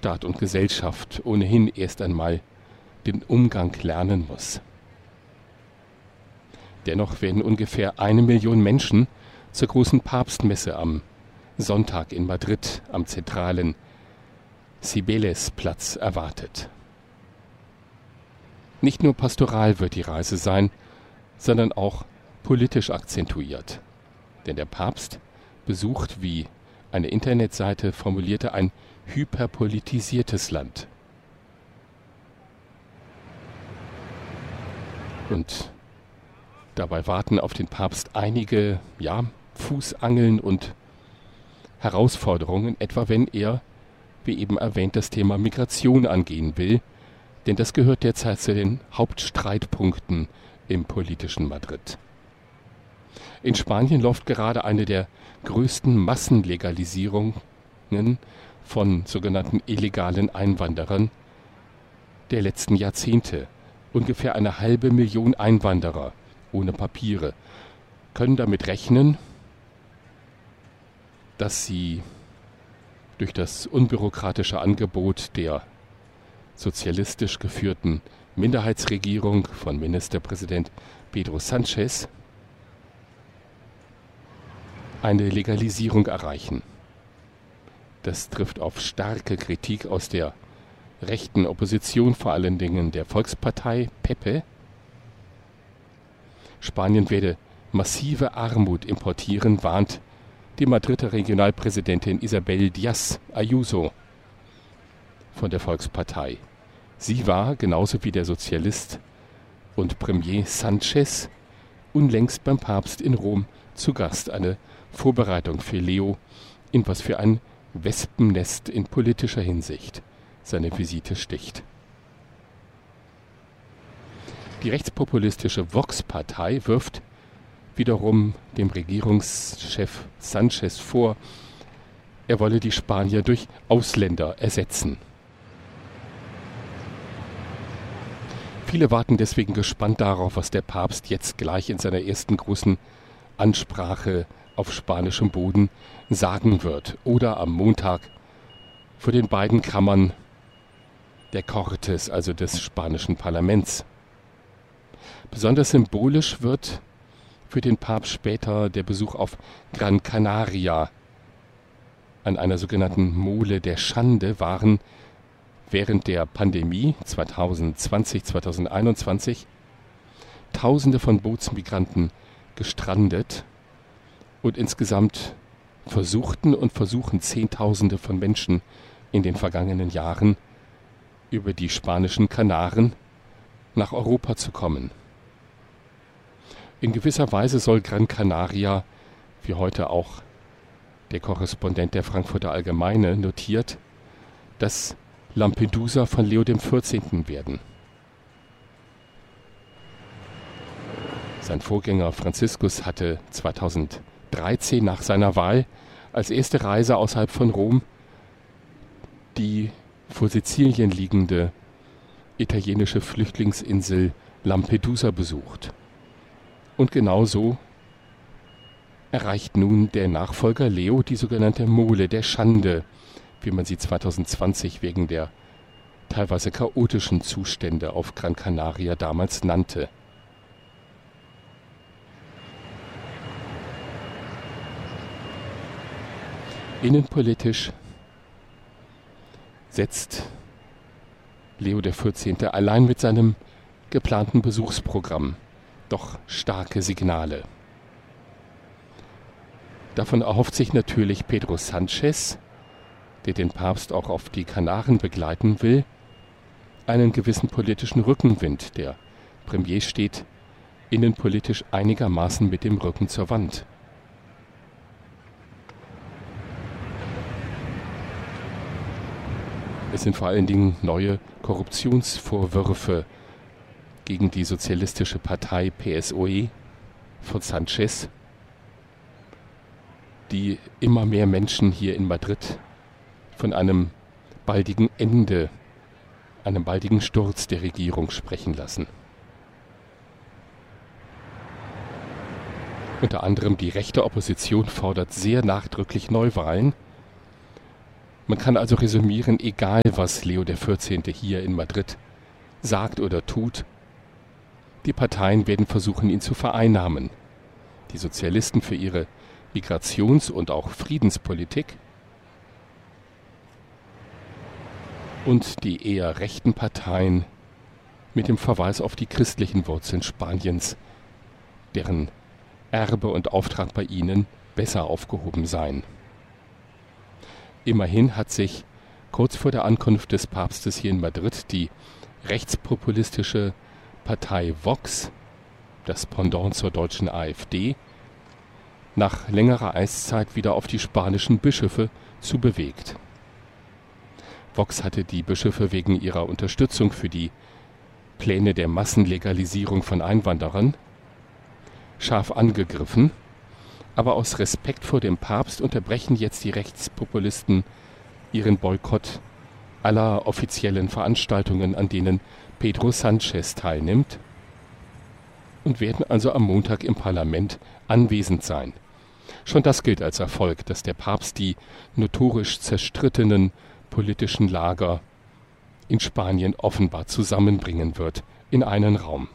Staat und Gesellschaft ohnehin erst einmal den Umgang lernen muss. Dennoch werden ungefähr 1 Million Menschen zur großen Papstmesse am Sonntag in Madrid am zentralen Cibeles-Platz erwartet. Nicht nur pastoral wird die Reise sein, sondern auch politisch akzentuiert. Denn der Papst besucht, wie eine Internetseite formulierte, ein hyperpolitisiertes Land. Und dabei warten auf den Papst einige, Fußangeln und Herausforderungen, etwa wenn er, wie eben erwähnt, das Thema Migration angehen will, denn das gehört derzeit zu den Hauptstreitpunkten im politischen Madrid. In Spanien läuft gerade eine der größten Massenlegalisierungen von sogenannten illegalen Einwanderern der letzten Jahrzehnte. Ungefähr 500.000 Einwanderer ohne Papiere können damit rechnen, dass sie durch das unbürokratische Angebot der sozialistisch geführten Minderheitsregierung von Ministerpräsident Pedro Sánchez eine Legalisierung erreichen. Das trifft auf starke Kritik aus der rechten Opposition, vor allen Dingen der Volkspartei PEPE. Spanien werde massive Armut importieren, warnt die Madrider Regionalpräsidentin Isabel Díaz Ayuso von der Volkspartei. Sie war, genauso wie der Sozialist und Premier Sánchez, unlängst beim Papst in Rom zu Gast. Eine Vorbereitung für Leo in was für ein Wespennest in politischer Hinsicht seine Visite sticht. Die rechtspopulistische Vox-Partei wirft wiederum dem Regierungschef Sánchez vor, er wolle die Spanier durch Ausländer ersetzen. Viele warten deswegen gespannt darauf, was der Papst jetzt gleich in seiner ersten großen Ansprache auf spanischem Boden sagen wird oder am Montag vor den beiden Kammern der Cortes, also des spanischen Parlaments. Besonders symbolisch wird für den Papst später der Besuch auf Gran Canaria. An einer sogenannten Mole der Schande waren während der Pandemie 2020/2021 Tausende von Bootsmigranten gestrandet und insgesamt versuchen Zehntausende von Menschen in den vergangenen Jahren über die spanischen Kanaren nach Europa zu kommen. In gewisser Weise soll Gran Canaria, wie heute auch der Korrespondent der Frankfurter Allgemeine notiert, das Lampedusa von Leo XIV. Werden. Sein Vorgänger Franziskus hatte 2013 nach seiner Wahl als erste Reise außerhalb von Rom die vor Sizilien liegende italienische Flüchtlingsinsel Lampedusa besucht. Und genauso erreicht nun der Nachfolger Leo die sogenannte Mole der Schande, wie man sie 2020 wegen der teilweise chaotischen Zustände auf Gran Canaria damals nannte. Innenpolitisch setzt Leo XIV. Allein mit seinem geplanten Besuchsprogramm doch starke Signale. Davon erhofft sich natürlich Pedro Sánchez, der den Papst auch auf die Kanaren begleiten will, einen gewissen politischen Rückenwind. Der Premier steht innenpolitisch einigermaßen mit dem Rücken zur Wand. Es sind vor allen Dingen neue Korruptionsvorwürfe gegen die sozialistische Partei PSOE von Sánchez, die immer mehr Menschen hier in Madrid von einem baldigen Ende, einem baldigen Sturz der Regierung sprechen lassen. Unter anderem die rechte Opposition fordert sehr nachdrücklich Neuwahlen. Man kann also resümieren, egal was Leo XIV. Hier in Madrid sagt oder tut, die Parteien werden versuchen, ihn zu vereinnahmen. Die Sozialisten für ihre Migrations- und auch Friedenspolitik und die eher rechten Parteien mit dem Verweis auf die christlichen Wurzeln Spaniens, deren Erbe und Auftrag bei ihnen besser aufgehoben seien. Immerhin hat sich kurz vor der Ankunft des Papstes hier in Madrid die rechtspopulistische Partei Vox, das Pendant zur deutschen AfD, nach längerer Eiszeit wieder auf die spanischen Bischöfe zubewegt. Vox hatte die Bischöfe wegen ihrer Unterstützung für die Pläne der Massenlegalisierung von Einwanderern scharf angegriffen, aber aus Respekt vor dem Papst unterbrechen jetzt die Rechtspopulisten ihren Boykott aller offiziellen Veranstaltungen, an denen Pedro Sánchez teilnimmt, und werden also am Montag im Parlament anwesend sein. Schon das gilt als Erfolg, dass der Papst die notorisch zerstrittenen politischen Lager in Spanien offenbar zusammenbringen wird in einen Raum.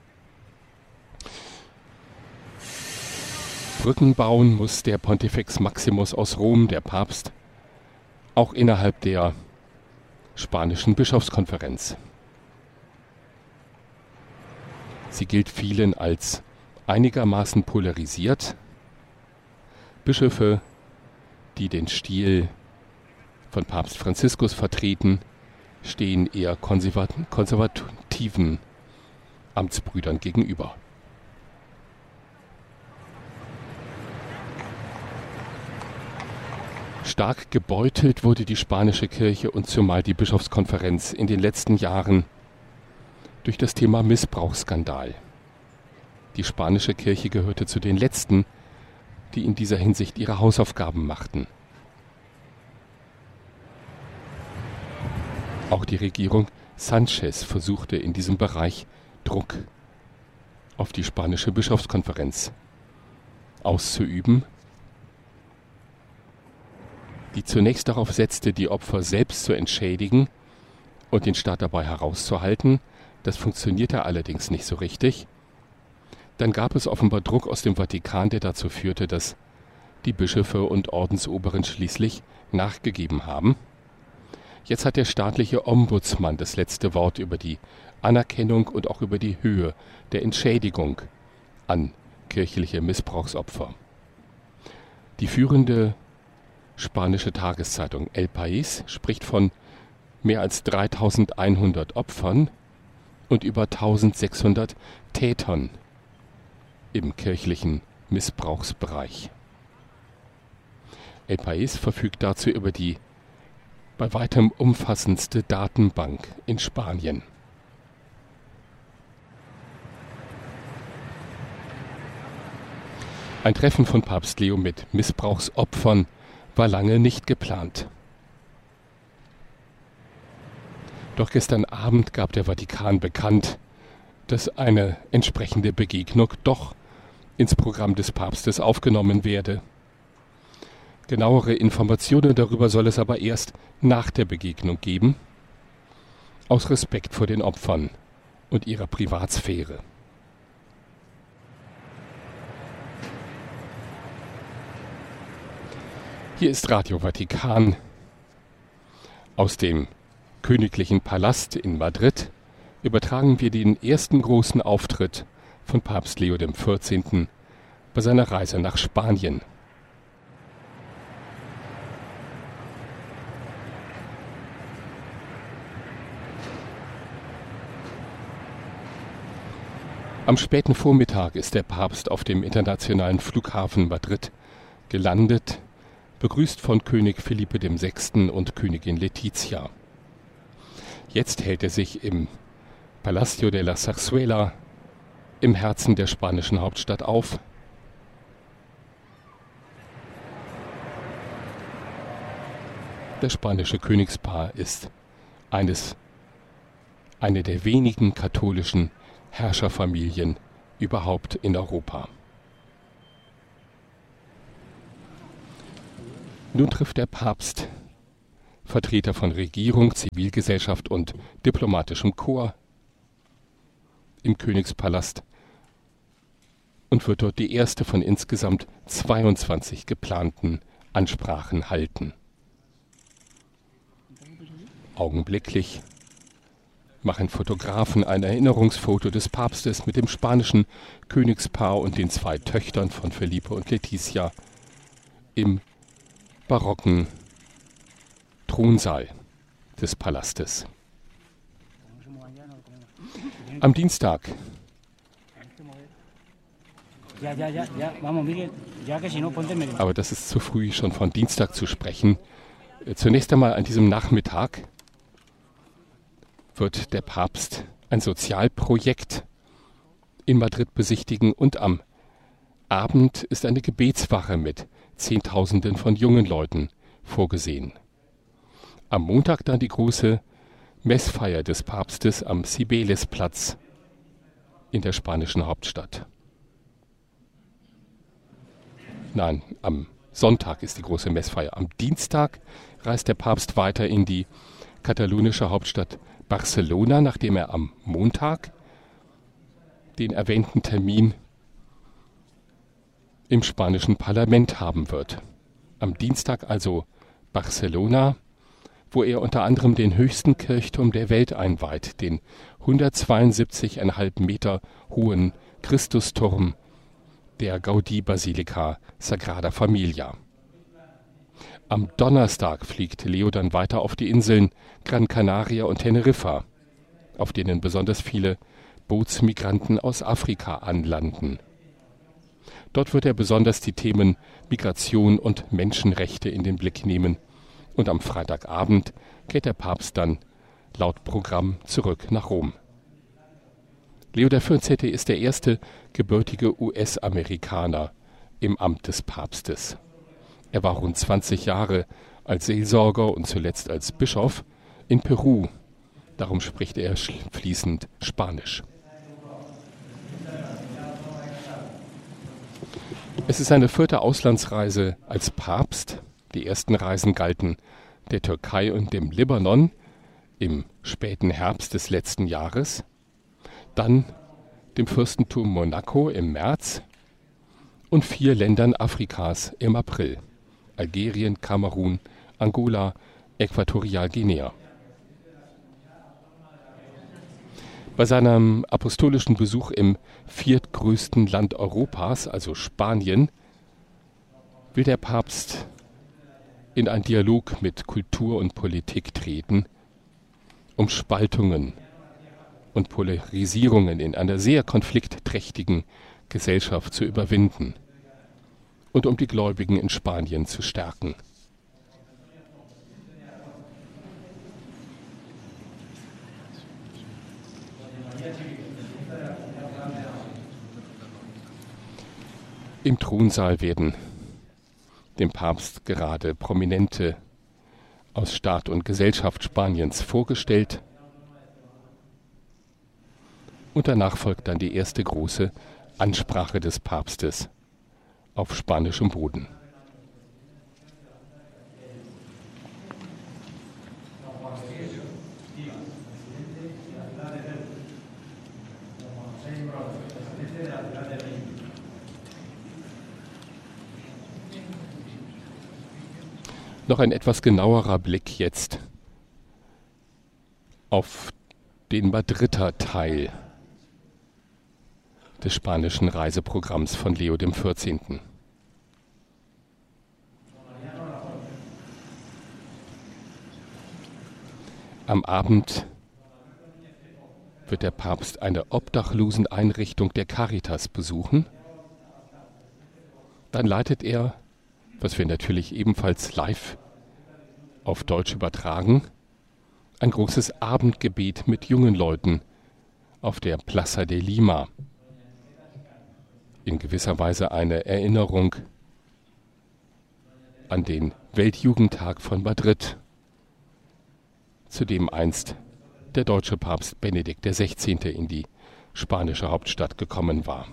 Brücken bauen muss der Pontifex Maximus aus Rom, der Papst, auch innerhalb der spanischen Bischofskonferenz. Sie gilt vielen als einigermaßen polarisiert. Bischöfe, die den Stil von Papst Franziskus vertreten, stehen eher konservativen Amtsbrüdern gegenüber. Stark gebeutelt wurde die spanische Kirche und zumal die Bischofskonferenz in den letzten Jahren durch das Thema Missbrauchsskandal. Die spanische Kirche gehörte zu den letzten, die in dieser Hinsicht ihre Hausaufgaben machten. Auch die Regierung Sánchez versuchte in diesem Bereich Druck auf die spanische Bischofskonferenz auszuüben, die zunächst darauf setzte, die Opfer selbst zu entschädigen und den Staat dabei herauszuhalten. Das funktionierte allerdings nicht so richtig. Dann gab es offenbar Druck aus dem Vatikan, der dazu führte, dass die Bischöfe und Ordensoberen schließlich nachgegeben haben. Jetzt hat der staatliche Ombudsmann das letzte Wort über die Anerkennung und auch über die Höhe der Entschädigung an kirchliche Missbrauchsopfer. Die führende spanische Tageszeitung El País spricht von mehr als 3.100 Opfern und über 1.600 Tätern im kirchlichen Missbrauchsbereich. El País verfügt dazu über die bei weitem umfassendste Datenbank in Spanien. Ein Treffen von Papst Leo mit Missbrauchsopfern war lange nicht geplant. Doch gestern Abend gab der Vatikan bekannt, dass eine entsprechende Begegnung doch ins Programm des Papstes aufgenommen werde. Genauere Informationen darüber soll es aber erst nach der Begegnung geben, aus Respekt vor den Opfern und ihrer Privatsphäre. Hier ist Radio Vatikan aus dem Königlichen Palast in Madrid. Übertragen wir den ersten großen Auftritt von Papst Leo XIV. Bei seiner Reise nach Spanien. Am späten Vormittag ist der Papst auf dem internationalen Flughafen Madrid gelandet, begrüßt von König Felipe VI. Und Königin Letizia. Jetzt hält er sich im Palacio de la Zarzuela im Herzen der spanischen Hauptstadt auf. Das spanische Königspaar ist eine der wenigen katholischen Herrscherfamilien überhaupt in Europa. Nun trifft der Papst Vertreter von Regierung, Zivilgesellschaft und diplomatischem Korps im Königspalast und wird dort die erste von insgesamt 22 geplanten Ansprachen halten. Augenblicklich machen Fotografen ein Erinnerungsfoto des Papstes mit dem spanischen Königspaar und den 2 Töchtern von Felipe und Letizia im barocken Thronsaal des Palastes. Am Dienstag aber das ist zu früh, schon von Dienstag zu sprechen. Zunächst einmal an diesem Nachmittag wird der Papst ein Sozialprojekt in Madrid besichtigen und am Abend ist eine Gebetswache mit Zehntausenden von jungen Leuten vorgesehen. Am Montag dann die große Messfeier des Papstes am Cibelesplatz in der spanischen Hauptstadt. Nein, am Sonntag ist die große Messfeier. Am Dienstag reist der Papst weiter in die katalonische Hauptstadt Barcelona, nachdem er am Montag den erwähnten Termin im spanischen Parlament haben wird. Am Dienstag also Barcelona, wo er unter anderem den höchsten Kirchturm der Welt einweiht, den 172,5 Meter hohen Christusturm der Gaudí-Basilika Sagrada Familia. Am Donnerstag fliegt Leo dann weiter auf die Inseln Gran Canaria und Teneriffa, auf denen besonders viele Bootsmigranten aus Afrika anlanden. Dort wird er besonders die Themen Migration und Menschenrechte in den Blick nehmen. Und am Freitagabend kehrt der Papst dann laut Programm zurück nach Rom. Leo XIV. Ist der erste gebürtige US-Amerikaner im Amt des Papstes. Er war rund 20 Jahre als Seelsorger und zuletzt als Bischof in Peru. Darum spricht er fließend Spanisch. Es ist seine 4. Auslandsreise als Papst. Die ersten Reisen galten der Türkei und dem Libanon im späten Herbst des letzten Jahres, dann dem Fürstentum Monaco im März und 4 Ländern Afrikas im April: Algerien, Kamerun, Angola, Äquatorialguinea. Bei seinem apostolischen Besuch im 4. größten Land Europas, also Spanien, will der Papst in einen Dialog mit Kultur und Politik treten, um Spaltungen und Polarisierungen in einer sehr konfliktträchtigen Gesellschaft zu überwinden und um die Gläubigen in Spanien zu stärken. Im Thronsaal werden dem Papst gerade Prominente aus Staat und Gesellschaft Spaniens vorgestellt. Und danach folgt dann die erste große Ansprache des Papstes auf spanischem Boden. Noch ein etwas genauerer Blick jetzt auf den Madrider Teil des spanischen Reiseprogramms von Leo XIV. Am Abend wird der Papst eine Obdachloseneinrichtung der Caritas besuchen. Dann leitet er, was wir natürlich ebenfalls live auf Deutsch übertragen, ein großes Abendgebet mit jungen Leuten auf der Plaza de Lima. In gewisser Weise eine Erinnerung an den Weltjugendtag von Madrid, zu dem einst der deutsche Papst Benedikt XVI. In die spanische Hauptstadt gekommen war.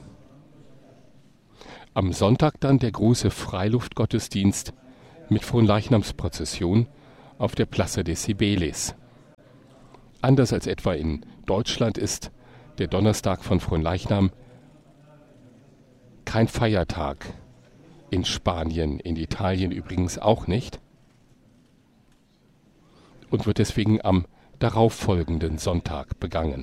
Am Sonntag dann der große Freiluftgottesdienst mit Fronleichnamsprozession auf der Plaza de Cibeles. Anders als etwa in Deutschland ist der Donnerstag von Fronleichnam kein Feiertag. In Spanien, in Italien übrigens auch nicht. Und wird deswegen am darauffolgenden Sonntag begangen.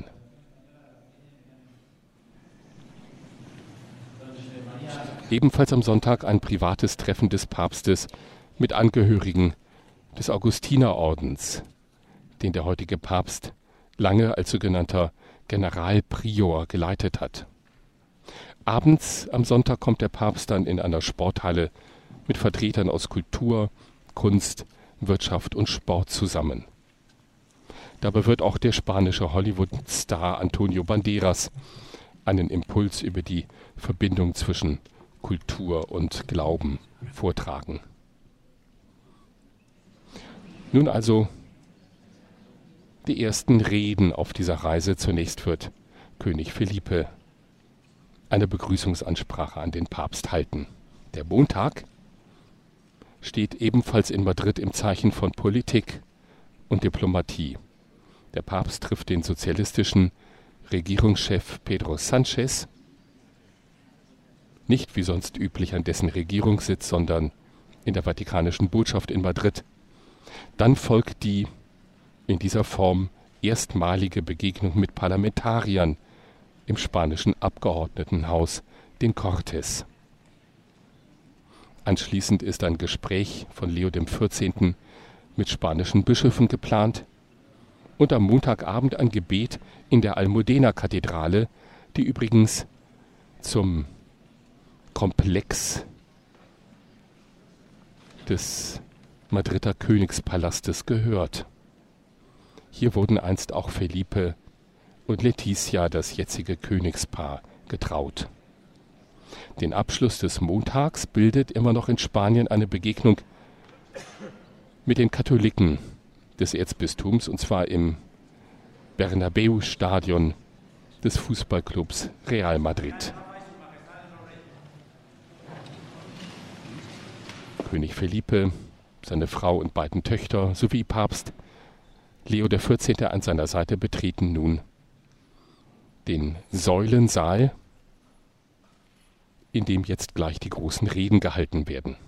Ebenfalls am Sonntag ein privates Treffen des Papstes mit Angehörigen des Augustinerordens, den der heutige Papst lange als sogenannter Generalprior geleitet hat. Abends am Sonntag kommt der Papst dann in einer Sporthalle mit Vertretern aus Kultur, Kunst, Wirtschaft und Sport zusammen. Dabei wird auch der spanische Hollywood-Star Antonio Banderas einen Impuls über die Verbindung zwischen Kultur und Glauben vortragen. Nun also die ersten Reden auf dieser Reise. Zunächst wird König Felipe eine Begrüßungsansprache an den Papst halten. Der Montag steht ebenfalls in Madrid im Zeichen von Politik und Diplomatie. Der Papst trifft den sozialistischen Regierungschef Pedro Sánchez, nicht wie sonst üblich an dessen Regierungssitz, sondern in der Vatikanischen Botschaft in Madrid. Dann folgt die in dieser Form erstmalige Begegnung mit Parlamentariern im spanischen Abgeordnetenhaus, den Cortes. Anschließend ist ein Gespräch von Leo XIV. Mit spanischen Bischöfen geplant und am Montagabend ein Gebet in der Almudena-Kathedrale, die übrigens zum Komplex des Madrider Königspalastes gehört. Hier wurden einst auch Felipe und Letizia, das jetzige Königspaar, getraut. Den Abschluss des Montags bildet immer noch in Spanien eine Begegnung mit den Katholiken des Erzbistums, und zwar im Bernabéu-Stadion des Fußballclubs Real Madrid. König Felipe, seine Frau und beiden Töchter sowie Papst Leo XIV. An seiner Seite betreten nun den Säulensaal, in dem jetzt gleich die großen Reden gehalten werden.